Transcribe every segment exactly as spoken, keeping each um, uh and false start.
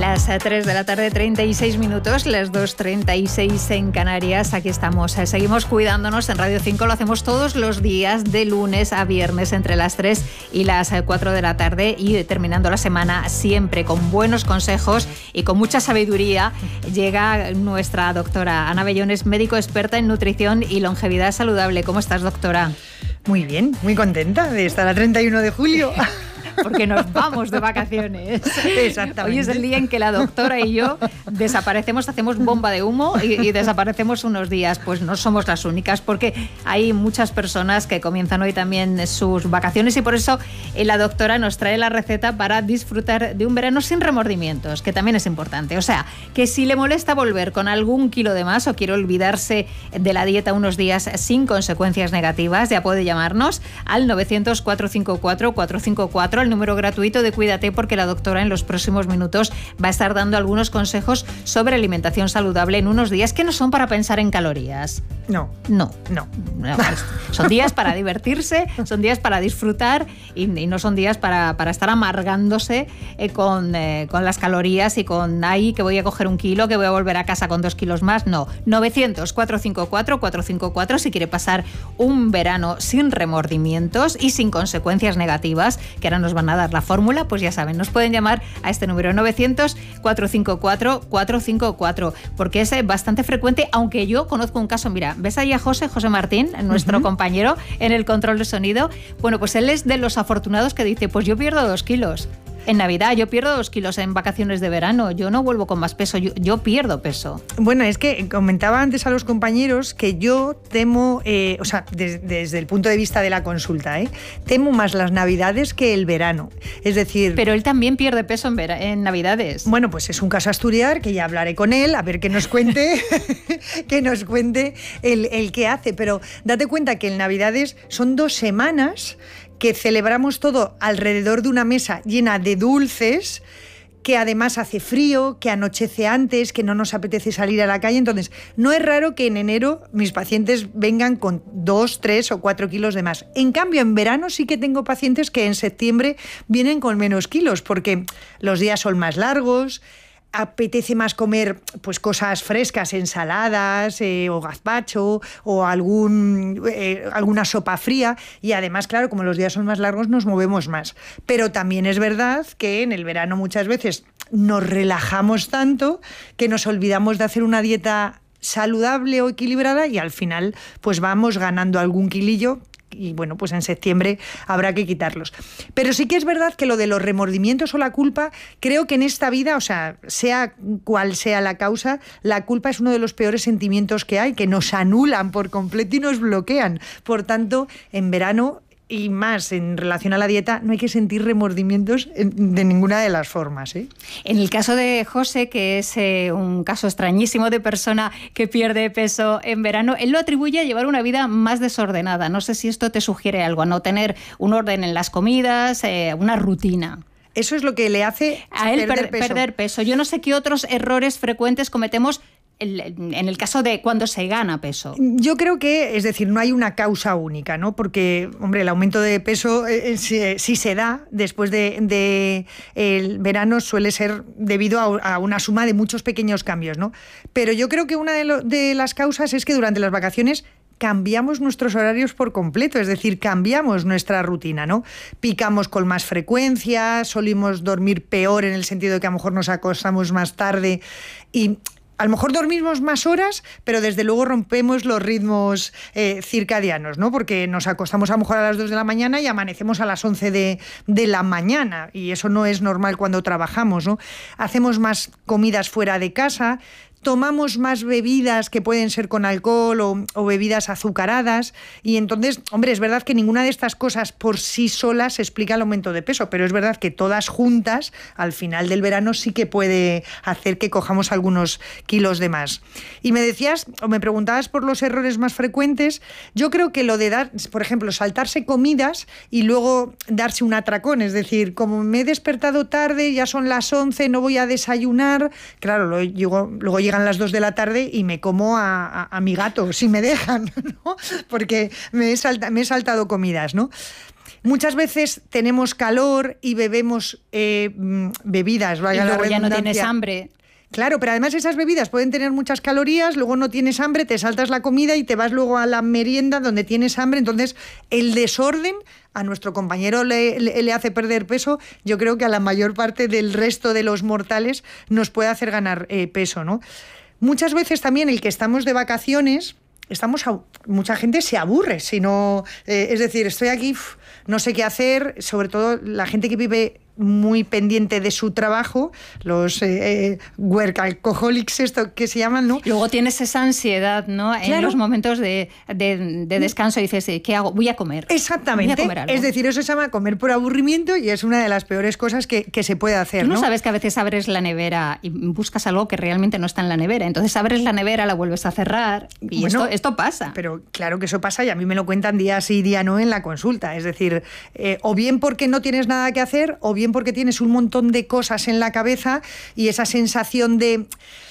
Las tres de la tarde, treinta y seis minutos, las dos treinta y seis en Canarias. Aquí estamos, seguimos cuidándonos en Radio cinco, lo hacemos todos los días de lunes a viernes entre las tres y las cuatro de la tarde y terminando la semana siempre con buenos consejos y con mucha sabiduría. Llega nuestra doctora Ana Bellones, médico experta en nutrición y longevidad saludable. ¿Cómo estás, doctora? Muy bien, muy contenta de estar a treinta y uno de julio. Porque nos vamos de vacaciones. Exactamente. Hoy es el día en que la doctora y yo desaparecemos, hacemos bomba de humo y, y desaparecemos unos días. Pues no somos las únicas, porque hay muchas personas que comienzan hoy también sus vacaciones y por eso la doctora nos trae la receta para disfrutar de un verano sin remordimientos, que también es importante. O sea, que si le molesta volver con algún kilo de más o quiere olvidarse de la dieta unos días sin consecuencias negativas, ya puede llamarnos al novecientos, cuatrocientos cincuenta y cuatro, cuatrocientos cincuenta y cuatro, el número gratuito de Cuídate, porque la doctora en los próximos minutos va a estar dando algunos consejos sobre alimentación saludable en unos días que no son para pensar en calorías. No. No. No. no son días para divertirse, son días para disfrutar y, y no son días para, para estar amargándose eh, con, eh, con las calorías y con ahí que voy a coger un kilo, que voy a volver a casa con dos kilos más. No. novecientos, cuatrocientos cincuenta y cuatro, cuatrocientos cincuenta y cuatro si quiere pasar un verano sin remordimientos y sin consecuencias negativas, que ahora nos van a dar la fórmula, pues ya saben, nos pueden llamar a este número novecientos, cuatrocientos cincuenta y cuatro, cuatrocientos cincuenta y cuatro, porque es bastante frecuente, aunque yo conozco un caso, mira, ves ahí a José, José Martín, nuestro uh-huh. compañero en el control de sonido, bueno, pues él es de los afortunados que dice, pues yo pierdo dos kilos. En Navidad, yo pierdo dos kilos en vacaciones de verano, yo no vuelvo con más peso, yo, yo pierdo peso. Bueno, es que comentaba antes a los compañeros que yo temo, eh, o sea, des, desde el punto de vista de la consulta, ¿eh? temo más las Navidades que el verano. Es decir... Pero él también pierde peso en, vera, en Navidades. Bueno, pues es un caso a estudiar, que ya hablaré con él, a ver qué nos cuente, que nos cuente el, el qué hace. Pero date cuenta que en Navidades son dos semanas que celebramos todo alrededor de una mesa llena de dulces, que además hace frío, que anochece antes, que no nos apetece salir a la calle. Entonces, no es raro que en enero mis pacientes vengan con dos, tres o cuatro kilos de más. En cambio, en verano sí que tengo pacientes que en septiembre vienen con menos kilos, porque los días son más largos, apetece más comer pues cosas frescas, ensaladas eh, o gazpacho o algún, eh, alguna sopa fría, y además, claro, como los días son más largos nos movemos más. Pero también es verdad que en el verano muchas veces nos relajamos tanto que nos olvidamos de hacer una dieta saludable o equilibrada y al final pues vamos ganando algún kilillo. Y bueno, pues en septiembre habrá que quitarlos. Pero sí que es verdad que lo de los remordimientos o la culpa, creo que en esta vida, o sea, sea cual sea la causa, la culpa es uno de los peores sentimientos que hay, que nos anulan por completo y nos bloquean. Por tanto, en verano, y más en relación a la dieta, no hay que sentir remordimientos de ninguna de las formas, ¿eh? En el caso de José, que es eh, un caso extrañísimo de persona que pierde peso en verano, él lo atribuye a llevar una vida más desordenada. No sé si esto te sugiere algo, a no tener un orden en las comidas, eh, una rutina. Eso es lo que le hace a él perder per- peso. perder peso. Yo no sé qué otros errores frecuentes cometemos en el caso de cuando se gana peso. Yo creo que, es decir, no hay una causa única, ¿no? Porque, hombre, el aumento de peso, eh, si, si se da después de, de el verano, suele ser debido a, a una suma de muchos pequeños cambios, ¿no? Pero yo creo que una de, lo, de las causas es que durante las vacaciones cambiamos nuestros horarios por completo, es decir, cambiamos nuestra rutina, ¿no? Picamos con más frecuencia, solimos dormir peor en el sentido de que a lo mejor nos acostamos más tarde y a lo mejor dormimos más horas, pero desde luego rompemos los ritmos eh, circadianos, ¿no? Porque nos acostamos a lo mejor a las dos de la mañana y amanecemos a las once de, de la mañana, y eso no es normal cuando trabajamos, ¿no? Hacemos más comidas fuera de casa, tomamos más bebidas que pueden ser con alcohol o, o bebidas azucaradas, y entonces, hombre, es verdad que ninguna de estas cosas por sí solas explica el aumento de peso, pero es verdad que todas juntas al final del verano sí que puede hacer que cojamos algunos kilos de más. Y me decías, o me preguntabas por los errores más frecuentes. Yo creo que lo de dar, por ejemplo, saltarse comidas y luego darse un atracón, es decir, como me he despertado tarde, ya son las once, no voy a desayunar, claro, luego, luego llega llegan las dos de la tarde y me como a, a, a mi gato, si me dejan, ¿no? Porque me he, salta, me he saltado comidas, ¿no? Muchas veces tenemos calor y bebemos eh, bebidas, valga la redundancia. Ya no tienes hambre. Claro, pero además esas bebidas pueden tener muchas calorías, luego no tienes hambre, te saltas la comida y te vas luego a la merienda donde tienes hambre. Entonces, el desorden a nuestro compañero le, le, le hace perder peso. Yo creo que a la mayor parte del resto de los mortales nos puede hacer ganar eh, peso, ¿no? Muchas veces también el que estamos de vacaciones, estamos a, mucha gente se aburre, si no, eh, es decir, estoy aquí, uf, no sé qué hacer, sobre todo la gente que vive muy pendiente de su trabajo, los eh, eh, workaholics, esto que se llaman, ¿no? Luego tienes esa ansiedad, ¿no? Claro. En los momentos de, de, de descanso dices, ¿qué hago? Voy a comer. Exactamente. Voy a comer algo. Es decir, eso se llama comer por aburrimiento y es una de las peores cosas que, que se puede hacer, ¿Tú no, ¿no? sabes que a veces abres la nevera y buscas algo que realmente no está en la nevera? Entonces abres la nevera, la vuelves a cerrar y bueno, esto, esto pasa. Pero claro que eso pasa y a mí me lo cuentan día sí, día no en la consulta. Es decir, eh, o bien porque no tienes nada que hacer o bien porque tienes un montón de cosas en la cabeza y esa sensación de,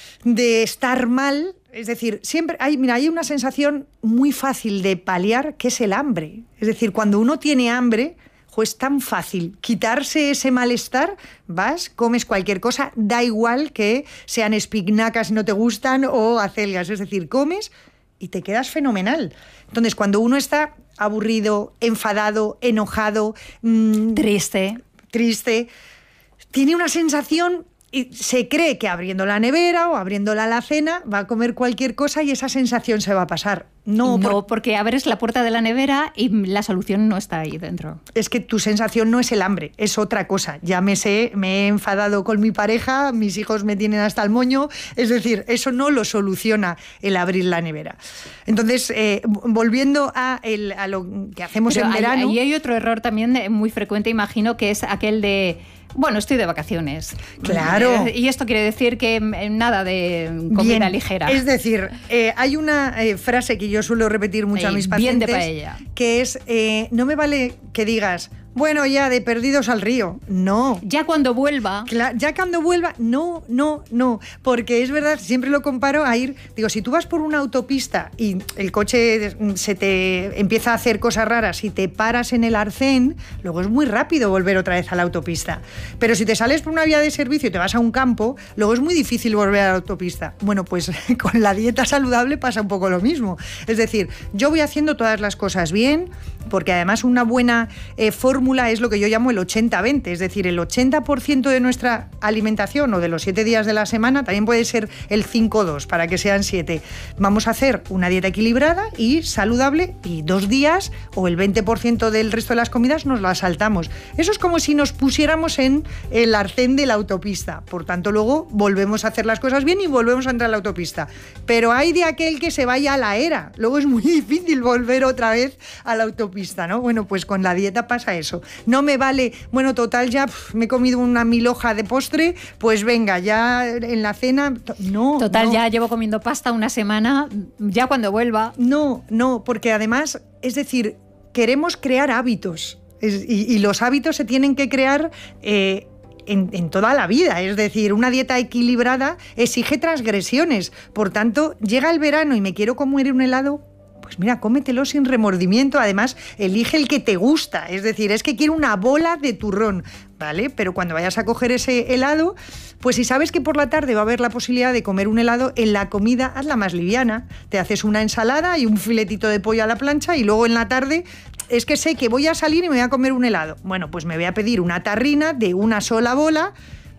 de estar mal. Es decir, siempre hay, mira, hay una sensación muy fácil de paliar que es el hambre. Es decir, cuando uno tiene hambre, jo, es tan fácil quitarse ese malestar, vas, comes cualquier cosa, da igual que sean espinacas si no te gustan o acelgas. Es decir, comes y te quedas fenomenal. Entonces, cuando uno está aburrido, enfadado, enojado, mmm, triste, triste, tiene una sensación y se cree que abriendo la nevera o abriendo la alacena va a comer cualquier cosa y esa sensación se va a pasar. No, no por... porque abres la puerta de la nevera y la solución no está ahí dentro. Es que tu sensación no es el hambre, es otra cosa. Ya me sé, me he enfadado con mi pareja, mis hijos me tienen hasta el moño. Es decir, eso no lo soluciona el abrir la nevera. Entonces, eh, volviendo a, el, a lo que hacemos Pero en hay, verano... Ahí hay otro error también muy frecuente, imagino, que es aquel de... Bueno, estoy de vacaciones. Claro. Y esto quiere decir que nada de comida bien, ligera. Es decir, eh, hay una eh, frase que yo suelo repetir mucho Ahí, a mis pacientes. Bien de paella. Que es, eh, no me vale que digas, bueno, ya de perdidos al río. No. Ya cuando vuelva. Claro, ya cuando vuelva, no, no, no. Porque es verdad, siempre lo comparo a ir, digo, si tú vas por una autopista y el coche se te empieza a hacer cosas raras y te paras en el arcén, luego es muy rápido volver otra vez a la autopista. Pero si te sales por una vía de servicio y te vas a un campo, luego es muy difícil volver a la autopista. Bueno, pues con la dieta saludable pasa un poco lo mismo. Es decir, yo voy haciendo todas las cosas bien, porque además una buena eh, fórmula es lo que yo llamo el ochenta veinte, es decir, el ochenta por ciento de nuestra alimentación o de los siete días de la semana también puede ser el cinco dos, para que sean siete. Vamos a hacer una dieta equilibrada y saludable y dos días o el veinte por ciento del resto de las comidas nos las saltamos. Eso es como si nos pusiéramos en el arcén de la autopista. Por tanto, luego volvemos a hacer las cosas bien y volvemos a entrar a la autopista. Pero hay de aquel que se vaya a la era. Luego es muy difícil volver otra vez a la autopista, ¿no? Bueno, pues con la dieta pasa eso. No me vale, bueno, total, ya pff, me he comido una mil hoja de postre, pues venga, ya en la cena... No, Total, no. ya llevo comiendo pasta una semana, ya cuando vuelva... No, no, porque además, es decir, queremos crear hábitos. Es, y, y los hábitos se tienen que crear... Eh, En, en toda la vida, es decir, una dieta equilibrada exige transgresiones. Por tanto, llega el verano y me quiero comer un helado, pues mira, cómetelo sin remordimiento. Además, elige el que te gusta, es decir, es que quiero una bola de turrón, ¿vale? Pero cuando vayas a coger ese helado, pues si sabes que por la tarde va a haber la posibilidad de comer un helado, en la comida hazla más liviana. Te haces una ensalada y un filetito de pollo a la plancha y luego en la tarde... Es que sé que voy a salir y me voy a comer un helado. Bueno, pues me voy a pedir una tarrina de una sola bola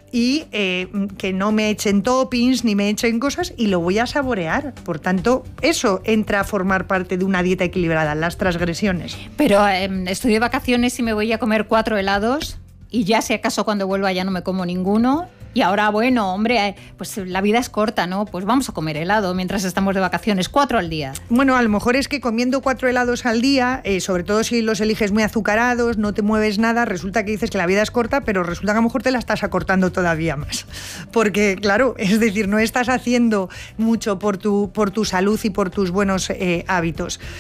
y eh, que no me echen toppings ni me echen cosas y lo voy a saborear. Por tanto, eso entra a formar parte de una dieta equilibrada, las transgresiones. Pero eh, estoy de vacaciones y me voy a comer cuatro helados y ya si acaso cuando vuelva ya no me como ninguno. Y ahora, bueno, hombre, pues la vida es corta, ¿no? Pues vamos a comer helado mientras estamos de vacaciones, cuatro al día. Bueno, a lo mejor es que comiendo cuatro helados al día, eh, sobre todo si los eliges muy azucarados, no te mueves nada, resulta que dices que la vida es corta, pero resulta que a lo mejor te la estás acortando todavía más. Porque, claro, es decir, no estás haciendo mucho por tu, por tu salud y por tus buenos eh, hábitos.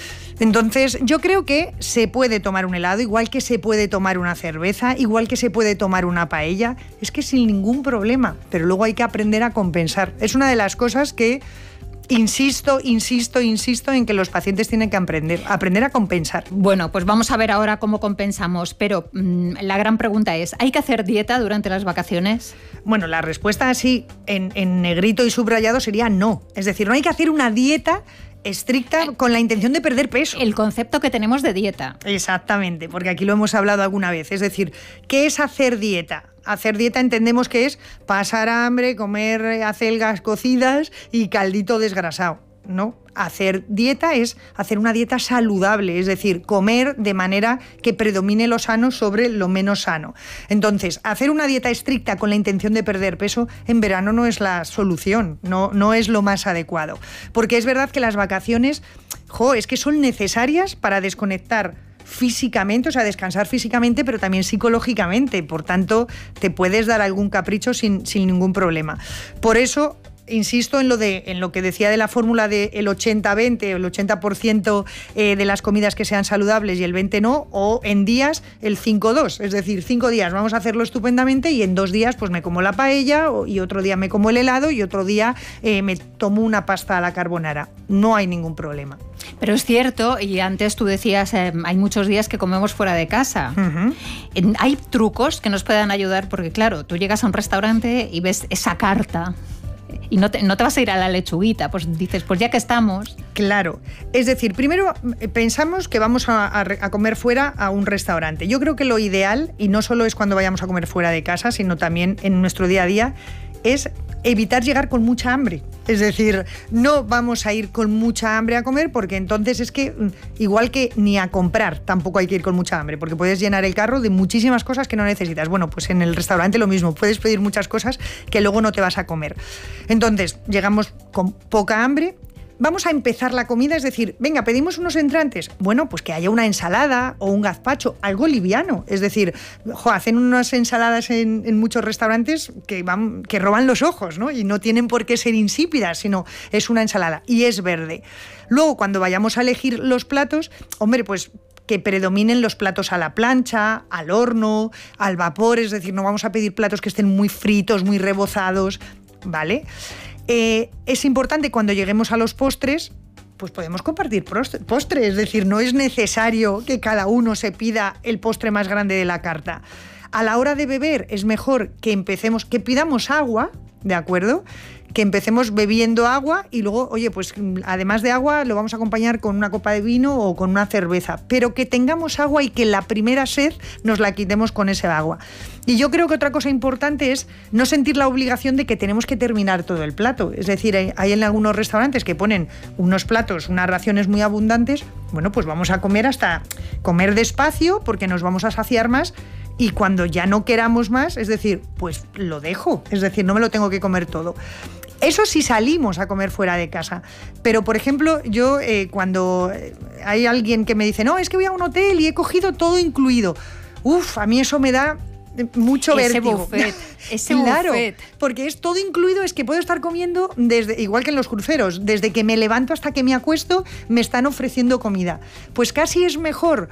Entonces, yo creo que se puede tomar un helado, igual que se puede tomar una cerveza, igual que se puede tomar una paella, es que sin ningún problema, pero luego hay que aprender a compensar. Es una de las cosas que insisto, insisto, insisto en que los pacientes tienen que aprender, aprender a compensar. Bueno, pues vamos a ver ahora cómo compensamos, pero mmm, la gran pregunta es, ¿hay que hacer dieta durante las vacaciones? Bueno, la respuesta así, en, en negrito y subrayado, sería no. Es decir, no hay que hacer una dieta estricta con la intención de perder peso. El concepto que tenemos de dieta. Exactamente, porque aquí lo hemos hablado alguna vez. Es decir, ¿qué es hacer dieta? Hacer dieta entendemos que es pasar hambre, comer acelgas cocidas y caldito desgrasado, ¿no? Hacer dieta es hacer una dieta saludable, es decir, comer de manera que predomine lo sano sobre lo menos sano. Entonces, hacer una dieta estricta con la intención de perder peso en verano no es la solución, no, no es lo más adecuado. Porque es verdad que las vacaciones, jo, es que son necesarias para desconectar físicamente, o sea, descansar físicamente, pero también psicológicamente. Por tanto, te puedes dar algún capricho sin, sin ningún problema. Por eso, insisto en lo, de, en lo que decía de la fórmula del ochenta veinte, el ochenta por ciento eh, de las comidas que sean saludables y el veinte por ciento no, o en días el cinco dos, es decir, cinco días vamos a hacerlo estupendamente y en dos días pues me como la paella y otro día me como el helado y otro día eh, me tomo una pasta a la carbonara. No hay ningún problema. Pero es cierto, y antes tú decías, eh, hay muchos días que comemos fuera de casa. Uh-huh. ¿Hay trucos que nos puedan ayudar? Porque claro, tú llegas a un restaurante y ves esa carta y no te, no te vas a ir a la lechuguita, pues dices, pues ya que estamos. Claro, es decir, primero pensamos que vamos a, a, a comer fuera a un restaurante. Yo creo que lo ideal, y no solo es cuando vayamos a comer fuera de casa, sino también en nuestro día a día, es evitar llegar con mucha hambre. Es decir, no vamos a ir con mucha hambre a comer porque entonces es que igual que ni a comprar tampoco hay que ir con mucha hambre porque puedes llenar el carro de muchísimas cosas que no necesitas. Bueno, pues en el restaurante lo mismo, puedes pedir muchas cosas que luego no te vas a comer. Entonces, llegamos con poca hambre. Vamos a empezar la comida, es decir, venga, pedimos unos entrantes. Bueno, pues que haya una ensalada o un gazpacho, algo liviano. Es decir, jo, hacen unas ensaladas en, en muchos restaurantes que, van, que roban los ojos, ¿no? Y no tienen por qué ser insípidas, sino es una ensalada y es verde. Luego, cuando vayamos a elegir los platos, hombre, pues que predominen los platos a la plancha, al horno, al vapor, es decir, no vamos a pedir platos que estén muy fritos, muy rebozados, ¿vale? Eh, es importante cuando lleguemos a los postres, pues podemos compartir postre, es decir, no es necesario que cada uno se pida el postre más grande de la carta. A la hora de beber es mejor que empecemos, que pidamos agua, ¿de acuerdo? Que empecemos bebiendo agua y luego, oye, pues además de agua lo vamos a acompañar con una copa de vino o con una cerveza, pero que tengamos agua y que la primera sed nos la quitemos con ese agua. Y yo creo que otra cosa importante es no sentir la obligación de que tenemos que terminar todo el plato. Es decir, hay, hay en algunos restaurantes que ponen unos platos, unas raciones muy abundantes. Bueno, pues vamos a comer hasta comer despacio porque nos vamos a saciar más. Y cuando ya no queramos más, es decir, pues lo dejo, es decir, no me lo tengo que comer todo. Eso sí salimos a comer fuera de casa. Pero, por ejemplo, yo eh, cuando hay alguien que me dice, no, es que voy a un hotel y he cogido todo incluido. Uf, a mí eso me da mucho ese vértigo. Buffet, ese claro, buffet. Porque es todo incluido, es que puedo estar comiendo, desde, igual que en los cruceros, desde que me levanto hasta que me acuesto, me están ofreciendo comida. Pues casi es mejor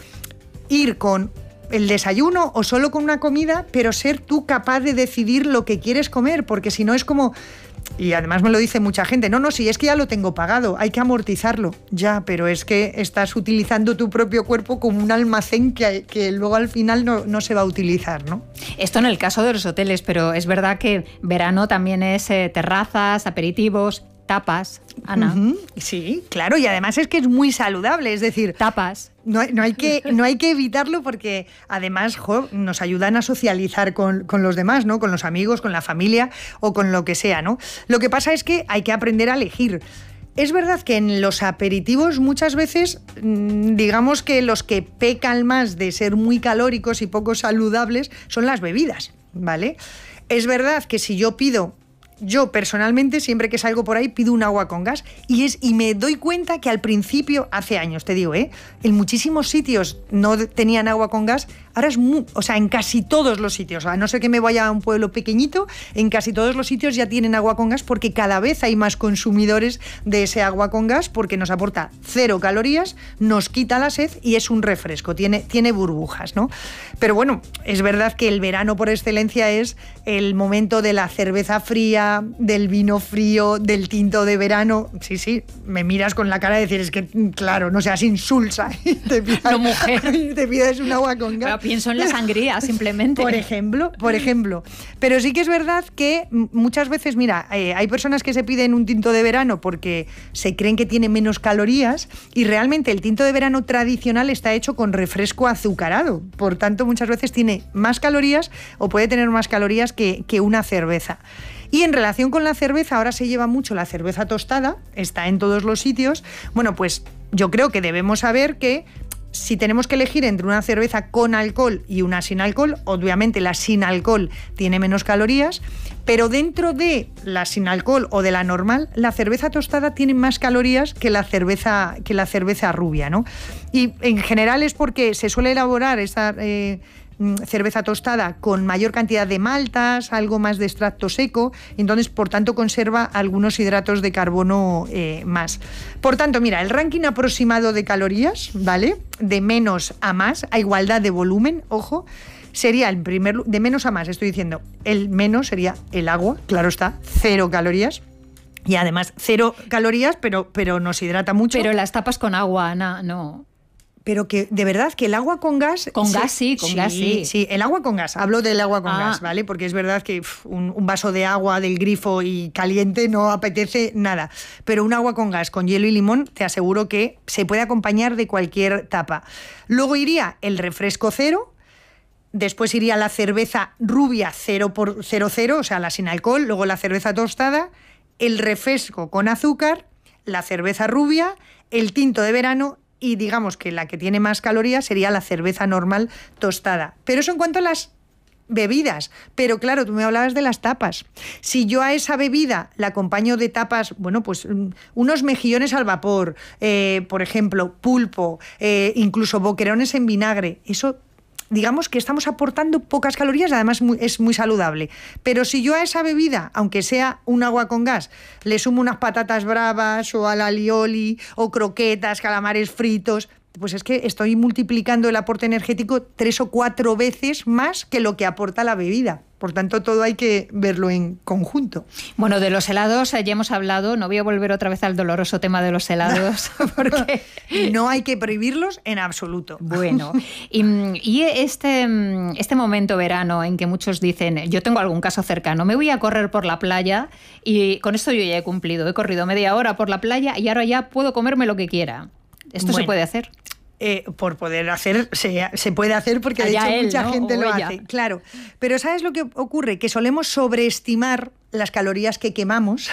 ir con el desayuno o solo con una comida, pero ser tú capaz de decidir lo que quieres comer, porque si no es como... Y además me lo dice mucha gente, no, no, si es que ya lo tengo pagado, hay que amortizarlo. Ya, pero es que estás utilizando tu propio cuerpo como un almacén que, que luego al final no, no se va a utilizar, ¿no? Esto en el caso de los hoteles, pero es verdad que verano también es eh, terrazas, aperitivos, tapas, Ana. Uh-huh. Sí, claro, y además es que es muy saludable, es decir... Tapas. No, no, hay que, no hay que evitarlo porque además jo, nos ayudan a socializar con, con los demás, ¿no? Con los amigos, con la familia o con lo que sea, ¿no? Lo que pasa es que hay que aprender a elegir. Es verdad que en los aperitivos muchas veces, digamos que los que pecan más de ser muy calóricos y poco saludables son las bebidas, ¿vale? Es verdad que si yo pido yo personalmente, siempre que salgo por ahí, pido un agua con gas. Y, es, y me doy cuenta que al principio, hace años, te digo, ¿eh? en muchísimos sitios no tenían agua con gas. Ahora es muy, o sea, en casi todos los sitios, a no ser que me vaya a un pueblo pequeñito, en casi todos los sitios ya tienen agua con gas, porque cada vez hay más consumidores de ese agua con gas, porque nos aporta cero calorías, nos quita la sed y es un refresco, tiene, tiene burbujas, ¿no? Pero bueno, es verdad que el verano por excelencia es el momento de la cerveza fría, del vino frío, del tinto de verano. Sí, sí, me miras con la cara de decir, es que claro, no seas insulsa y te pidas, no, mujer. te pides un agua con gas. Pero pienso en la sangría, simplemente. Por ejemplo, por ejemplo. Pero sí que es verdad que muchas veces, mira, eh, hay personas que se piden un tinto de verano porque se creen que tiene menos calorías y realmente el tinto de verano tradicional está hecho con refresco azucarado. Por tanto, muchas veces tiene más calorías o puede tener más calorías que, que una cerveza. Y en relación con la cerveza, ahora se lleva mucho la cerveza tostada, está en todos los sitios. Bueno, pues yo creo que debemos saber que si tenemos que elegir entre una cerveza con alcohol y una sin alcohol, obviamente la sin alcohol tiene menos calorías, pero dentro de la sin alcohol o de la normal, la cerveza tostada tiene más calorías que la cerveza, que la cerveza rubia, ¿no? Y en general es porque se suele elaborar esta eh, cerveza tostada con mayor cantidad de maltas, algo más de extracto seco, entonces por tanto conserva algunos hidratos de carbono eh, más. Por tanto, mira, el ranking aproximado de calorías, ¿vale? De menos a más, a igualdad de volumen, ojo, sería el primer, de menos a más, estoy diciendo, el menos sería el agua, claro está, cero calorías. Y además, cero calorías, pero, pero nos hidrata mucho. Pero las tapas con agua, Ana, no. Pero que, de verdad, que el agua con gas... Con sí, gas sí, con sí, gas sí. Sí, el agua con gas. Hablo del agua con ah. gas, ¿vale? Porque es verdad que uf, un, un vaso de agua del grifo y caliente no apetece nada. Pero un agua con gas, con hielo y limón, te aseguro que se puede acompañar de cualquier tapa. Luego iría el refresco cero. Después iría la cerveza rubia cero por cero cero, o sea, la sin alcohol. Luego la cerveza tostada, el refresco con azúcar, la cerveza rubia, el tinto de verano. Y digamos que la que tiene más calorías sería la cerveza normal tostada. Pero eso en cuanto a las bebidas. Pero claro, tú me hablabas de las tapas. Si yo a esa bebida la acompaño de tapas, bueno, pues unos mejillones al vapor, eh, por ejemplo, pulpo, eh, incluso boquerones en vinagre, eso... digamos que estamos aportando pocas calorías, además es muy saludable. Pero si yo a esa bebida, aunque sea un agua con gas, le sumo unas patatas bravas o al alioli o croquetas, calamares fritos, pues es que estoy multiplicando el aporte energético tres o cuatro veces más que lo que aporta la bebida. Por tanto, todo hay que verlo en conjunto. Bueno, de los helados ya hemos hablado. No voy a volver otra vez al doloroso tema de los helados, porque no hay que prohibirlos en absoluto. Bueno, y, y este, este momento verano en que muchos dicen, yo tengo algún caso cercano, me voy a correr por la playa y con esto yo ya he cumplido. He corrido media hora por la playa y ahora ya puedo comerme lo que quiera. ¿Esto bueno, se puede hacer? Eh, por poder hacer, se, se puede hacer porque Allá de hecho él, mucha ¿no? gente o lo ella. hace. Claro, pero ¿sabes lo que ocurre? Que solemos sobreestimar las calorías que quemamos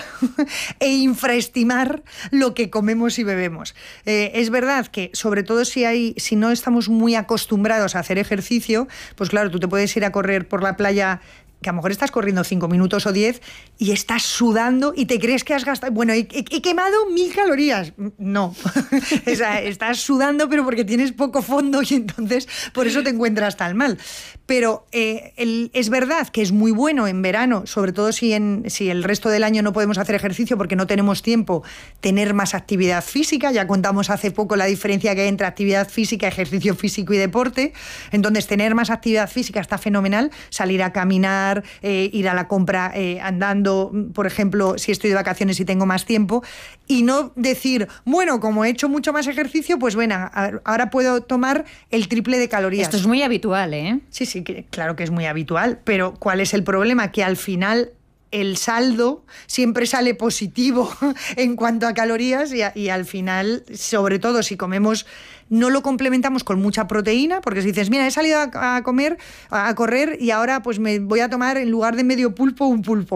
e infraestimar lo que comemos y bebemos. Eh, es verdad que, sobre todo si, hay, si no estamos muy acostumbrados a hacer ejercicio, pues claro, tú te puedes ir a correr por la playa, que a lo mejor estás corriendo cinco minutos o diez y estás sudando y te crees que has gastado... Bueno, he, he, he quemado mil calorías. No. O sea, estás sudando pero porque tienes poco fondo y entonces por eso te encuentras tan mal. Pero eh, el, es verdad que es muy bueno en verano, sobre todo si, en, si el resto del año no podemos hacer ejercicio porque no tenemos tiempo, tener más actividad física. Ya contamos hace poco la diferencia que hay entre actividad física, ejercicio físico y deporte. Entonces, tener más actividad física está fenomenal. Salir a caminar, Eh, ir a la compra eh, andando, por ejemplo, si estoy de vacaciones y tengo más tiempo, y no decir, bueno, como he hecho mucho más ejercicio, pues bueno, ahora puedo tomar el triple de calorías. Esto es muy habitual, ¿eh? Sí, sí, que, claro que es muy habitual, pero ¿cuál es el problema? Que al final el saldo siempre sale positivo en cuanto a calorías y, a, y al final, sobre todo si comemos, no lo complementamos con mucha proteína, porque si dices, mira, he salido a, a comer, a correr y ahora pues me voy a tomar en lugar de medio pulpo un pulpo.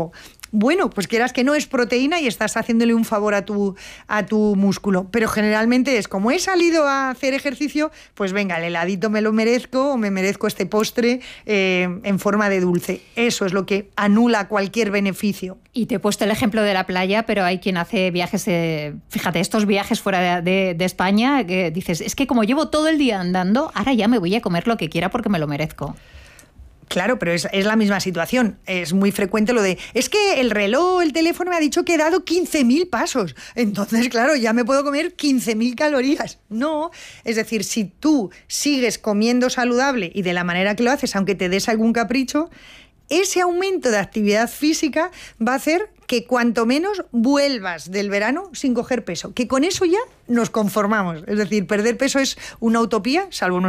bueno, pues quieras que no, es proteína y estás haciéndole un favor a tu, a tu músculo. Pero generalmente es como he salido a hacer ejercicio, pues venga, el heladito me lo merezco o me merezco este postre eh, en forma de dulce. Eso es lo que anula cualquier beneficio. Y te he puesto el ejemplo de la playa, pero hay quien hace viajes, eh, fíjate, estos viajes fuera de, de, de España, que dices, es que como llevo todo el día andando, ahora ya me voy a comer lo que quiera porque me lo merezco. Claro, pero es, es la misma situación. Es muy frecuente lo de, es que el reloj, el teléfono me ha dicho que he dado quince mil pasos. Entonces, claro, ya me puedo comer quince mil calorías. No, es decir, si tú sigues comiendo saludable y de la manera que lo haces, aunque te des algún capricho, ese aumento de actividad física va a hacer que cuanto menos vuelvas del verano sin coger peso. Que con eso ya nos conformamos. Es decir, perder peso es una utopía, salvo